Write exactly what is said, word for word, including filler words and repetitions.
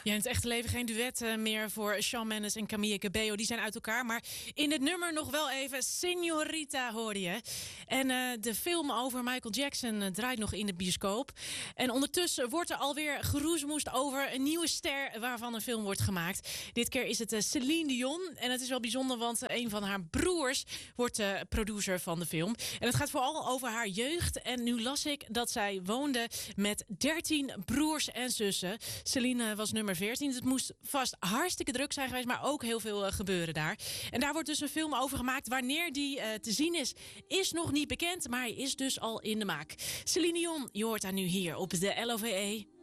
Ja, in het echte leven geen duet uh, meer voor Shawn Mendes en Camille Cabello. Die zijn uit elkaar, maar in het nummer nog wel even Señorita hoorde je. En uh, de film over Michael Jackson uh, draait nog in de bioscoop. En ondertussen wordt er alweer geroesmoest over een nieuwe ster waarvan een film wordt gemaakt. Dit keer is het uh, Celine Dion. En het is wel bijzonder, want uh, een van haar broers wordt de uh, producer van de film. En het gaat vooral over haar jeugd. En nu las ik dat zij woonde met dertien broers en zussen. Celine was nummer veertien. Het moest vast hartstikke druk zijn geweest, maar ook heel veel uh, gebeuren daar. En daar wordt dus een film over gemaakt. Wanneer die uh, te zien is, is nog niet bekend, maar hij is dus al in de maak. Celine Dion, je hoort haar nu hier op de L O V E.